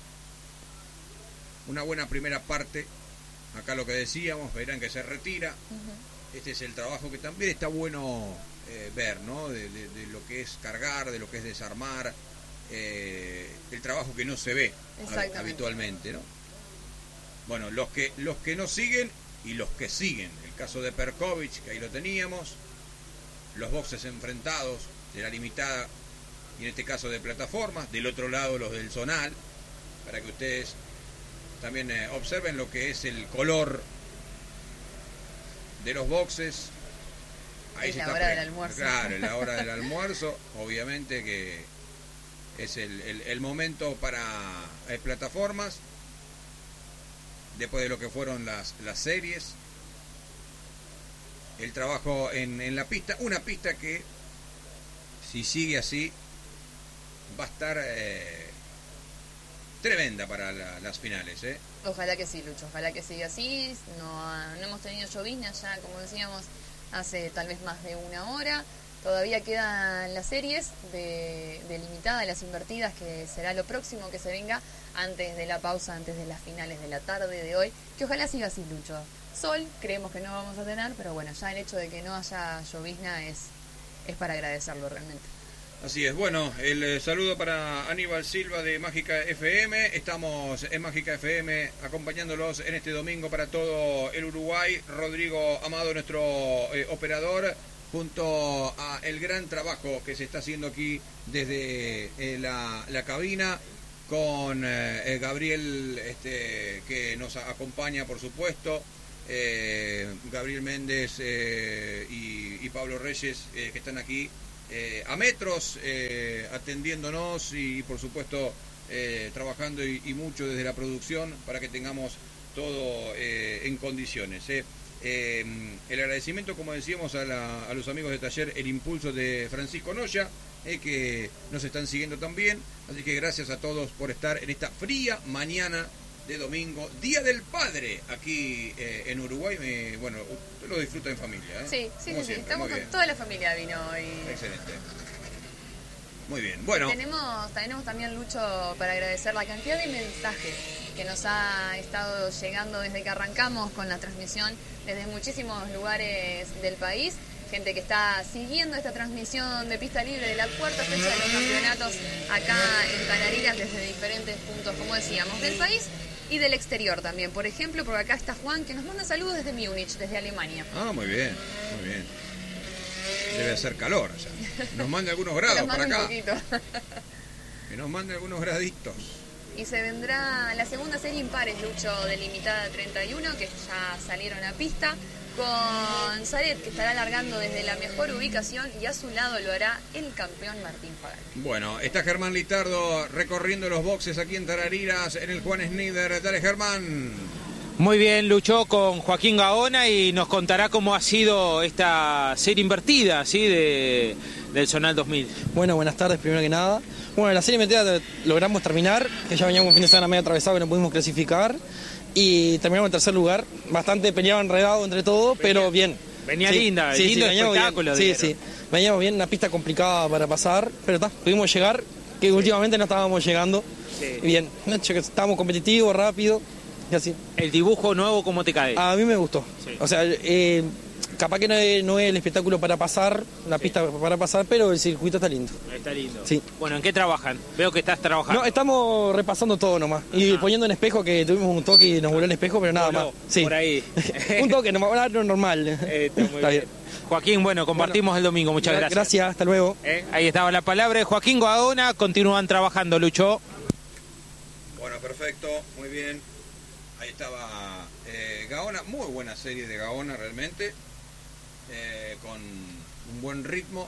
buena primera parte. Acá lo que decíamos, verán que se retira. Este es el trabajo que también está bueno ver, ¿no? De lo que es cargar, de lo que es desarmar, el trabajo que no se ve habitualmente, ¿no? Bueno, los que no siguen y los que siguen. El caso de Perkovic, que ahí lo teníamos, los boxes enfrentados de la limitada y en este caso de plataformas, del otro lado los del zonal, para que ustedes también observen lo que es el color de los boxes. Ahí es la hora del almuerzo. Claro, es la hora del almuerzo. Obviamente que es el momento para plataformas. Después de lo que fueron las series. El trabajo en la pista. Una pista que, si sigue así, va a estar tremenda para las finales, ¿eh? Ojalá que sí, Lucho, ojalá que siga así. No hemos tenido llovizna ya, como decíamos, hace tal vez más de una hora. Todavía quedan las series de limitada, las invertidas, que será lo próximo que se venga antes de la pausa, antes de las finales de la tarde de hoy, que ojalá siga así, Lucho. Sol, creemos que no vamos a tener, pero bueno, ya el hecho de que no haya llovizna es para agradecerlo realmente. Así es, bueno, el saludo para Aníbal Silva de Mágica FM. Estamos en Mágica FM acompañándolos en este domingo para todo el Uruguay. Rodrigo Amado, nuestro operador, junto a el gran trabajo que se está haciendo aquí desde la cabina, con Gabriel, que nos acompaña, por supuesto, Gabriel Méndez y Pablo Reyes, que están aquí a metros, atendiéndonos y por supuesto trabajando y mucho desde la producción para que tengamos todo en condiciones. El agradecimiento, como decíamos, a los amigos de Taller El Impulso de Francisco Noya, que nos están siguiendo también, así que gracias a todos por estar en esta fría mañana de domingo, Día del Padre, aquí en Uruguay. Bueno, usted lo disfruta en familia, Sí, siempre, estamos con toda la familia, vino hoy. Excelente. Muy bien, bueno. Tenemos también, Lucho, para agradecer la cantidad de mensajes que nos ha estado llegando desde que arrancamos con la transmisión desde muchísimos lugares del país. Gente que está siguiendo esta transmisión de Pista Libre de la cuarta fecha de los campeonatos acá en Canarinas desde diferentes puntos, como decíamos, del país y del exterior también. Por ejemplo, porque acá está Juan, que nos manda saludos desde Múnich, desde Alemania. Ah, muy bien, muy bien. Debe hacer calor allá. Nos mande algunos grados para acá. Que nos mande algunos graditos. Y se vendrá la segunda serie impares, Lucho, de limitada 31, que ya salieron a pista, con Saret, que estará largando desde la mejor ubicación, y a su lado lo hará el campeón Martín Fagal. Bueno, está Germán Litardo recorriendo los boxes aquí en Tarariras, en el Juan Schneider. Dale, Germán. Muy bien, luchó con Joaquín Gaona y nos contará cómo ha sido esta serie invertida, ¿sí? del Zonal 2000. Bueno, buenas tardes, primero que nada. Bueno, la serie invertida logramos terminar, que ya veníamos un fin de semana medio atravesado que no pudimos clasificar, y terminamos en tercer lugar, bastante peleado, enredado entre todos, pero bien. Venía sí, linda, sí, lindo sí, espectáculo. Bien. Sí, veníamos bien, una pista complicada para pasar, pero pudimos llegar, que últimamente no estábamos llegando. Sí. Bien, estábamos competitivos, rápido. Y así. ¿El dibujo nuevo cómo te cae? A mí me gustó. Sí. O sea, capaz que no es el espectáculo para pasar, la pista para pasar, pero el circuito está lindo. Está lindo. Sí. Bueno, ¿en qué trabajan? Veo que estás trabajando. No, estamos repasando todo nomás. Y poniendo en espejo, que tuvimos un toque y nos voló el espejo, pero nada más. Sí. Por ahí. Un toque, normal. Está bien. Joaquín, bueno, compartimos el domingo. Muchas gracias. Gracias, hasta luego. Ahí estaba la palabra de Joaquín Gaona. Continúan trabajando, Lucho. Bueno, perfecto. Muy bien. Ahí estaba Gaona, muy buena serie de Gaona realmente, con un buen ritmo.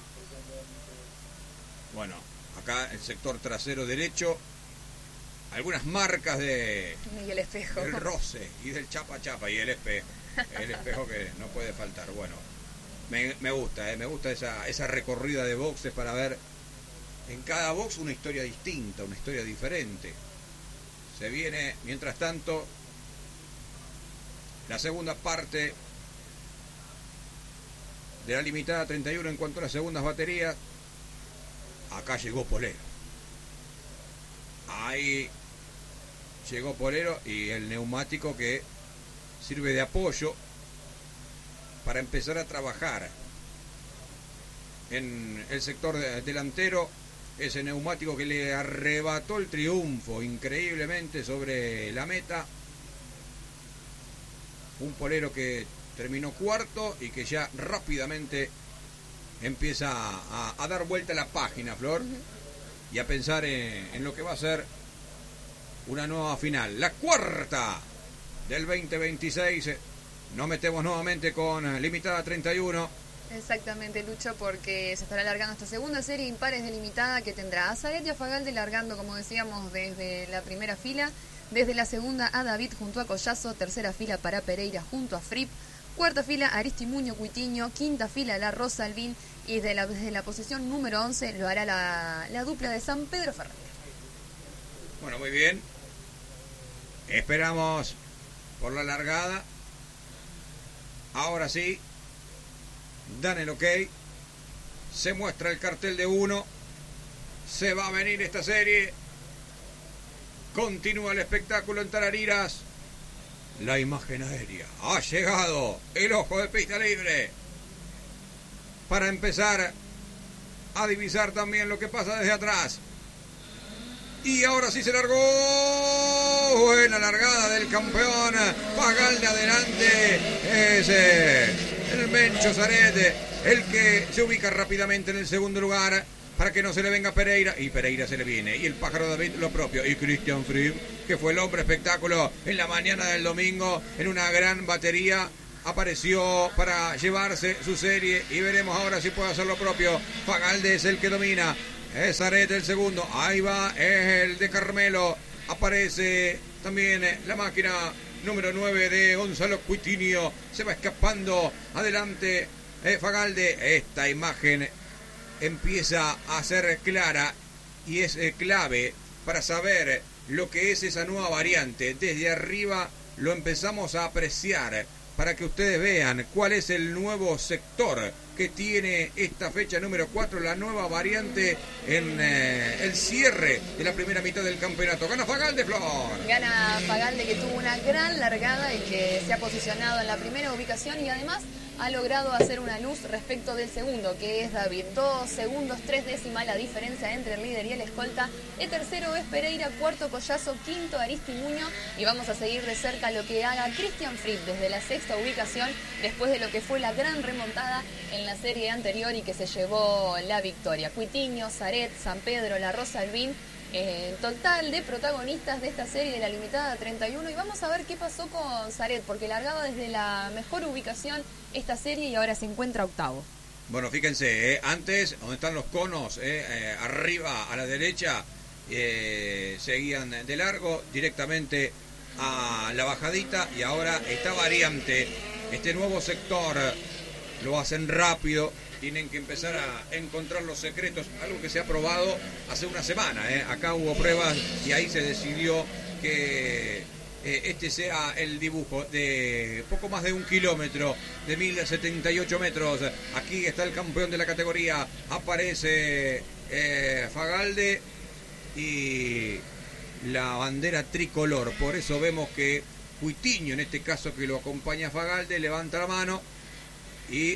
Bueno, acá el sector trasero derecho, algunas marcas de y el espejo, del roce y del chapa y el espejo que no puede faltar. Bueno, me gusta esa recorrida de boxes para ver en cada box una historia distinta, una historia diferente. Se viene, mientras tanto, la segunda parte de la limitada 31 en cuanto a las segundas baterías. Acá llegó Polero. Ahí llegó Polero y el neumático que sirve de apoyo para empezar a trabajar en el sector delantero. Ese neumático que le arrebató el triunfo increíblemente sobre la meta. Un Polero que terminó cuarto y que ya rápidamente empieza a dar vuelta a la página, Flor, y a pensar en lo que va a ser una nueva final. La cuarta del 2026. Nos metemos nuevamente con limitada 31. Exactamente, Lucho, porque se estará alargando esta segunda serie impares de limitada que tendrá a Saret y a Fagalde largando, como decíamos, desde la primera fila. Desde la segunda a David junto a Collazo, tercera fila para Pereira junto a Fripp, cuarta fila Aristimuño Cuitiño, quinta fila La Rosa Albín y desde la posición número 11 lo hará la dupla de San Pedro Ferrer. Bueno, muy bien. Esperamos por la largada. Ahora sí, dan el ok. Se muestra el cartel de 1. Se va a venir esta serie. Continúa el espectáculo en Tarariras. La imagen aérea. Ha llegado el ojo de pista libre para empezar a divisar también lo que pasa desde atrás. Y ahora sí se largó. Buena largada del campeón. Fagalde adelante. Es el Mencho Zaret el que se ubica rápidamente en el segundo lugar para que no se le venga Pereira. Y Pereira se le viene. Y el pájaro David lo propio. Y Christian Fripp, que fue el hombre espectáculo en la mañana del domingo en una gran batería, apareció para llevarse su serie. Y veremos ahora si puede hacer lo propio. Fagalde es el que domina. Es Zaret el segundo. Ahí va, es el de Carmelo. Aparece también la máquina número 9 de Gonzalo Cuitinho. Se va escapando adelante Fagalde. Esta imagen empieza a ser clara y es clave para saber lo que es esa nueva variante. Desde arriba lo empezamos a apreciar para que ustedes vean cuál es el nuevo sector que tiene esta fecha número 4, la nueva variante en el cierre de la primera mitad del campeonato. Gana Fagalde, Flor. Gana Fagalde, que tuvo una gran largada y que se ha posicionado en la primera ubicación y además ha logrado hacer una luz respecto del segundo, que es David. 2 segundos, 3 décimas la diferencia entre el líder y el escolta. El tercero es Pereira, cuarto Collazo, quinto Aristimuño. Y vamos a seguir de cerca lo que haga Christian Fripp desde la sexta ubicación, después de lo que fue la gran remontada en la serie anterior y que se llevó la victoria. Cuitinho, Zaret, San Pedro, La Rosa, Albín. Total de protagonistas de esta serie de la limitada 31, y vamos a ver qué pasó con Zaret, porque largaba desde la mejor ubicación esta serie y ahora se encuentra octavo. Bueno, fíjense, antes, donde están los conos, arriba a la derecha, seguían de largo directamente a la bajadita, y ahora esta variante, este nuevo sector, lo hacen rápido. Tienen que empezar a encontrar los secretos, algo que se ha probado hace una semana. Acá hubo pruebas y ahí se decidió que este sea el dibujo de poco más de 1 kilómetro, de 1078 metros. Aquí está el campeón de la categoría, aparece Fagalde y la bandera tricolor. Por eso vemos que Cuitinho, en este caso que lo acompaña a Fagalde, levanta la mano y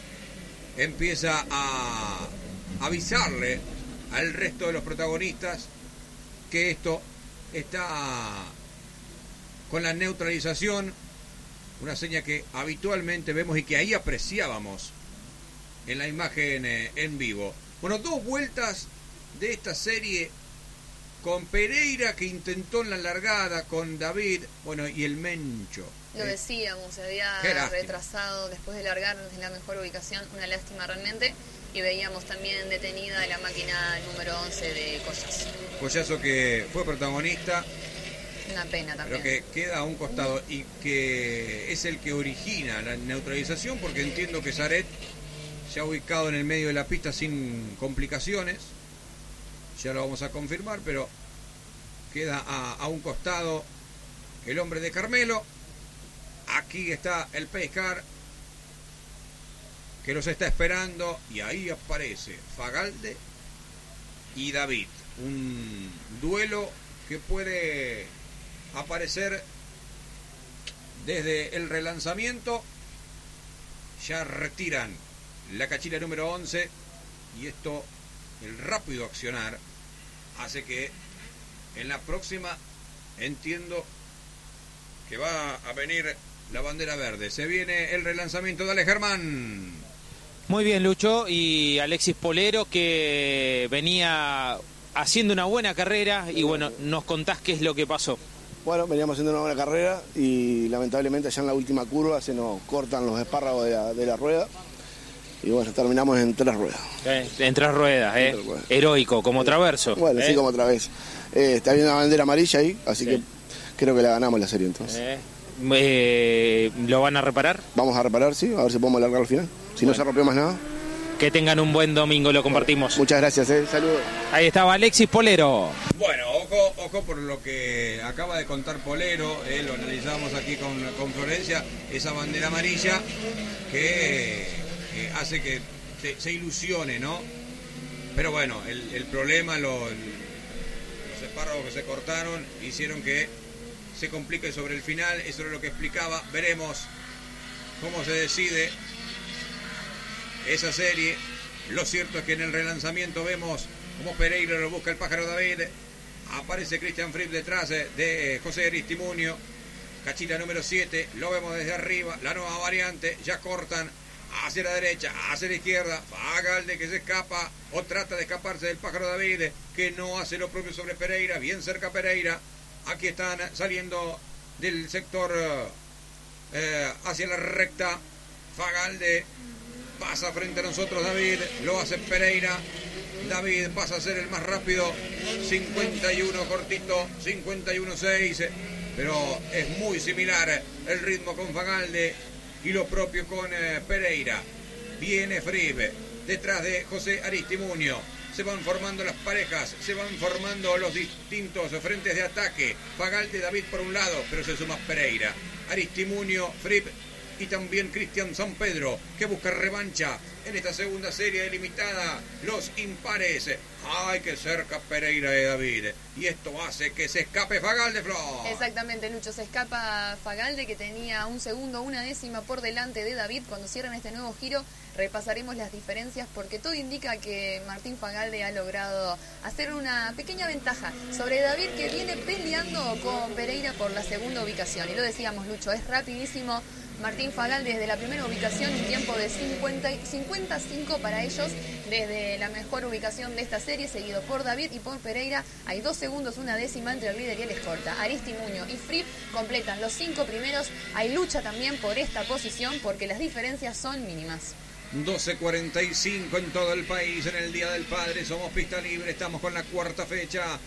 empieza a avisarle al resto de los protagonistas que esto está con la neutralización, una seña que habitualmente vemos y que ahí apreciábamos en la imagen en vivo. Bueno, 2 vueltas de esta serie con Pereira, que intentó en la largada, con David, bueno, y el Mencho. Lo decíamos, se había retrasado después de largar desde la mejor ubicación, una lástima realmente, y veíamos también detenida la máquina número 11 de Collazo. Collazo, que fue protagonista. Una pena también. Pero que queda a un costado y que es el que origina la neutralización, porque entiendo que Zaret se ha ubicado en el medio de la pista sin complicaciones. Ya lo vamos a confirmar, pero queda a un costado el hombre de Carmelo. Aquí está el Pescar, que los está esperando, y ahí aparece Fagalde y David. Un duelo que puede aparecer desde el relanzamiento. Ya retiran la cachila número 11 y esto, el rápido accionar, hace que en la próxima, entiendo que va a venir la bandera verde. Se viene el relanzamiento. Dale, Germán. Muy bien, Lucho. Y Alexis Polero, que venía haciendo una buena carrera, y bueno, nos contás qué es lo que pasó. Bueno, veníamos haciendo una buena carrera y lamentablemente allá en la última curva se nos cortan los espárragos de la rueda. Y bueno, terminamos en 3 ruedas. En 3 ruedas, ¿eh? 3 ruedas. Heroico, como traverso. Bueno, sí, como traverso. Está viendo una bandera amarilla ahí, así que creo que la ganamos la serie entonces. ¿Lo van a reparar? Vamos a reparar, sí, a ver si podemos alargar al final. Si no se rompió más nada. Que tengan un buen domingo, lo compartimos. Muchas gracias, saludos. Ahí estaba Alexis Polero. Bueno, ojo por lo que acaba de contar Polero, lo analizamos aquí con Florencia, esa bandera amarilla que hace que se ilusione, ¿no? Pero bueno, el problema, los espárragos que se cortaron hicieron que se complique sobre el final. Eso es lo que explicaba. Veremos cómo se decide esa serie. Lo cierto es que en el relanzamiento vemos cómo Pereira lo busca el pájaro David. Aparece Christian Fripp detrás de José Aristimuño. Cachita número 7, lo vemos desde arriba, la nueva variante, ya cortan hacia la derecha, hacia la izquierda, Fagalde que se escapa o trata de escaparse del pájaro David, que no hace lo propio sobre Pereira, bien cerca Pereira. Aquí están saliendo del sector hacia la recta. Fagalde pasa frente a nosotros David, lo hace Pereira. David pasa a ser el más rápido, 51 cortito, 51.6, pero es muy similar el ritmo con Fagalde y lo propio con Pereira. Viene Fripp detrás de José Aristimuño. Se van formando las parejas, se van formando los distintos frentes de ataque. Fagalde, David por un lado, pero se suma Pereira. Aristimuño, Fripp y también Cristian Sampedro, que busca revancha en esta segunda serie delimitada. Los impares. ¡Ay, que cerca Pereira de David! Y esto hace que se escape Fagalde, Flor. Exactamente, Lucho. Se escapa Fagalde, que tenía un segundo, una décima por delante de David. Cuando cierran este nuevo giro, repasaremos las diferencias, porque todo indica que Martín Fagalde ha logrado hacer una pequeña ventaja sobre David, que viene peleando con Pereira por la segunda ubicación. Y lo decíamos, Lucho, es rapidísimo Martín Fagalde desde la primera ubicación, un tiempo de 55 para ellos desde la mejor ubicación de esta serie, seguido por David y por Pereira. Hay 2 segundos, una décima entre el líder y el escolta. Aristimuño y Fripp completan los 5 primeros. Hay lucha también por esta posición porque las diferencias son mínimas. 12:45 en todo el país en el Día del Padre. Somos Pista Libre, estamos con la cuarta fecha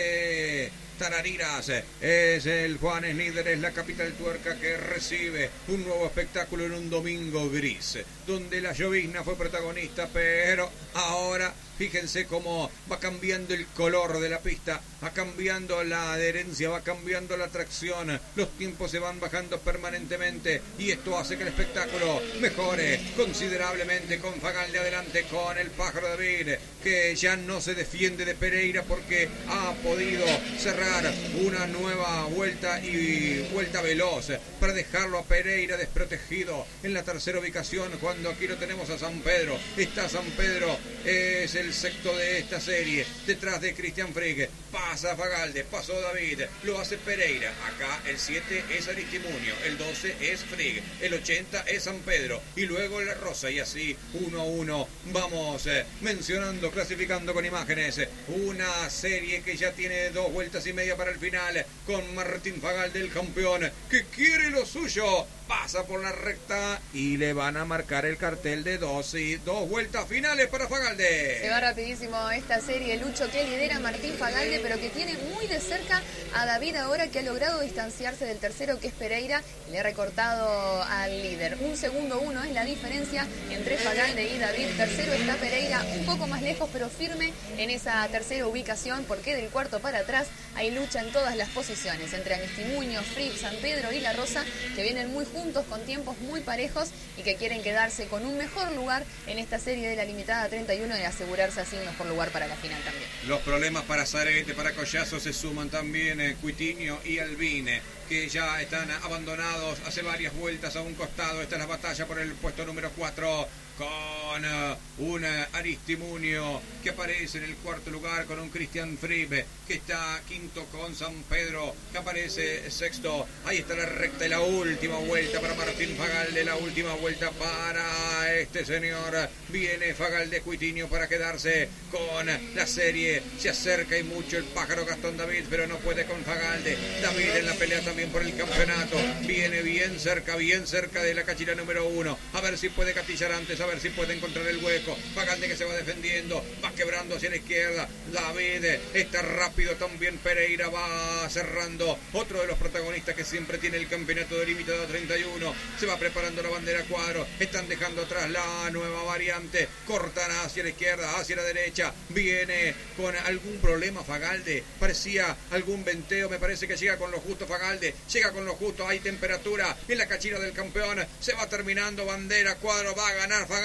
de Tarariras. Es el Juanes Líder, es la capital tuerca, que recibe un nuevo espectáculo en un domingo gris, donde la llovizna fue protagonista, pero ahora fíjense cómo va cambiando el color de la pista, va cambiando la adherencia, va cambiando la tracción, los tiempos se van bajando permanentemente y esto hace que el espectáculo mejore considerablemente, con Fagalde adelante, con el pájaro David, que ya no se defiende de Pereira porque ha podido cerrar una nueva vuelta y vuelta veloz para dejarlo a Pereira desprotegido en la tercera ubicación, cuando aquí lo tenemos a Sampedro. Está Sampedro, es el sexto de esta serie, detrás de Christian Fripp. Pasa Fagalde, pasó David, lo hace Pereira. Acá el 7 es Aristimuño, el 12 es Fripp, el 80 es Sampedro y luego la Rosa, y así 1 a 1 vamos mencionando, clasificando con imágenes una serie que ya tiene 2 vueltas y media para el final, con Martín Fagalde, el campeón, que quiere lo suyo, pasa por la recta y le van a marcar el cartel de 2 vueltas finales para Fagalde. Se va rapidísimo esta serie, Lucho, que lidera Martín Fagalde, pero que tiene muy de cerca a David ahora, que ha logrado distanciarse del tercero, que es Pereira, y le ha recortado al líder. 1 segundo 1 es la diferencia entre Fagalde y David. Tercero está Pereira, un poco más lejos, pero firme en esa tercera ubicación, porque del cuarto para atrás hay lucha en todas las posiciones entre Aristimuño, Fripp, Sampedro y La Rosa, que vienen muy juntos, con tiempos muy parejos y que quieren quedarse con un mejor lugar en esta serie de la limitada 31 y asegurarse así un mejor lugar para la final también. Los problemas para Zarete, para Collazo, se suman también Cuitinho y Albine, que ya están abandonados hace varias vueltas a un costado. Esta es la batalla por el puesto número 4, con un Aristimuño que aparece en el cuarto lugar, con un Christian Fripp que está quinto, con Sampedro que aparece sexto. Ahí está la recta y la última vuelta para Martín Fagalde, la última vuelta para este señor. Viene Fagalde, Cuitinho para quedarse con la serie. Se acerca y mucho el pájaro Gastón David, pero no puede con Fagalde. David en la pelea también por el campeonato, viene bien cerca de la cachira número 1, a ver si puede catillar antes, a ver si puede encontrar el hueco. Fagalde que se va defendiendo, va quebrando hacia la izquierda. David está rápido también. Pereira va cerrando, otro de los protagonistas que siempre tiene el campeonato delimitado 31. Se va preparando la bandera cuadro, están dejando atrás la nueva variante, cortan hacia la izquierda, hacia la derecha. Viene con algún problema Fagalde, parecía algún venteo, me parece que llega con lo justo Fagalde, llega con lo justo. Hay temperatura en la cachira del campeón, se va terminando bandera cuadro, va a ganar Fagalde con lo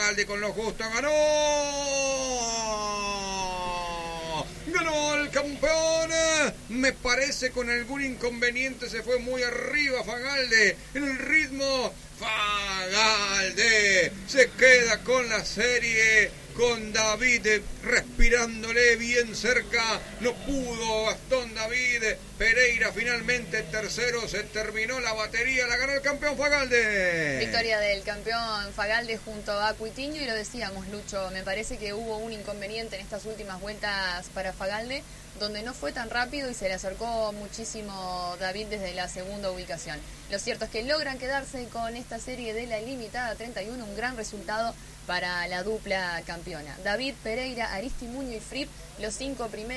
lo justo, ganó el campeón. Me parece con algún inconveniente se fue muy arriba Fagalde en el ritmo. Fagalde se queda con la serie, con David respirándole bien cerca. No pudo Gastón David Pereira, finalmente tercero. Se terminó la batería, la ganó el campeón Fagalde. Victoria del campeón Fagalde junto a Cuitiño, y lo decíamos, Lucho, me parece que hubo un inconveniente en estas últimas vueltas para Fagalde, donde no fue tan rápido y se le acercó muchísimo David desde la segunda ubicación. Lo cierto es que logran quedarse con esta serie de la limitada 31, un gran resultado para la dupla campeona. David Pereira, Aristimuño y Fripp, los 5 primeros.